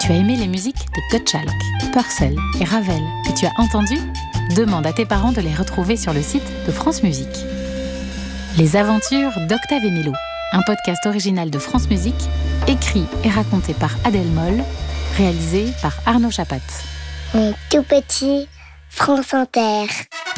Tu as aimé les musiques de Gottschalk, Purcell et Ravel que tu as entendues ? Demande à tes parents de les retrouver sur le site de France Musique. Les aventures d'Octave et Mélo, un podcast original de France Musique, écrit et raconté par Adèle Moll, réalisé par Arnaud Chapat. Mon tout petit France Inter.